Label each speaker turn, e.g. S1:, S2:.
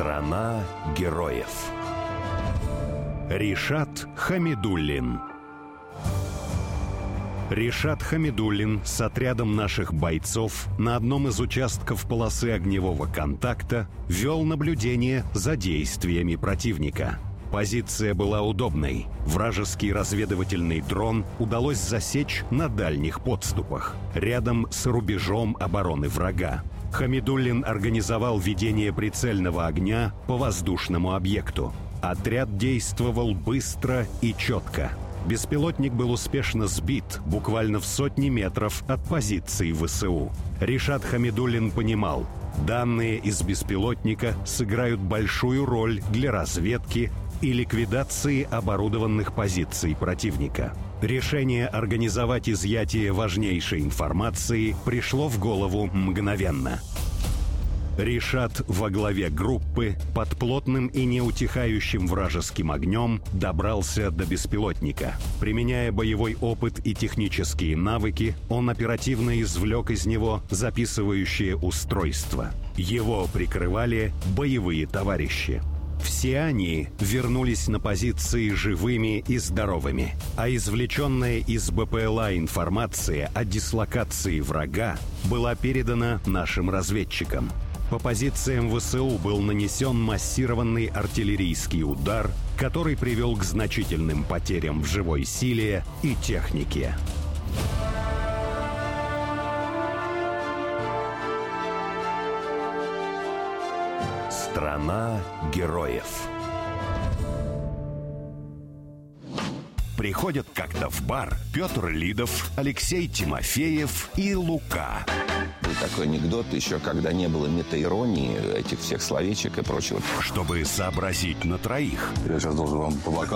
S1: Страна героев. Ришат Хамидуллин. Ришат Хамидуллин с отрядом наших бойцов на одном из участков полосы огневого контакта вел наблюдение за действиями противника. Позиция была удобной. Вражеский разведывательный дрон удалось засечь на дальних подступах, рядом с рубежом обороны врага. Хамидуллин организовал ведение прицельного огня по воздушному объекту. Отряд действовал быстро и четко. Беспилотник был успешно сбит буквально в сотни метров от позиции ВСУ. Ришат Хамидуллин понимал, данные из беспилотника сыграют большую роль для разведки и ликвидации оборудованных позиций противника. Решение организовать изъятие важнейшей информации пришло в голову мгновенно. Ришат во главе группы под плотным и неутихающим вражеским огнем добрался до беспилотника. Применяя боевой опыт и технические навыки, он оперативно извлек из него записывающее устройство. Его прикрывали боевые товарищи. Все они вернулись на позиции живыми и здоровыми, а извлеченная из БПЛА информация о дислокации врага была передана нашим разведчикам. По позициям ВСУ был нанесен массированный артиллерийский удар, который привел к значительным потерям в живой силе и технике. Страна героев. Приходят как-то в бар Петр Лидов, Алексей Тимофеев и Лука.
S2: Был такой анекдот, еще когда не было метаиронии, этих всех словечек и прочего.
S1: Чтобы сообразить на троих.
S3: Я сейчас должен вам по бокалу.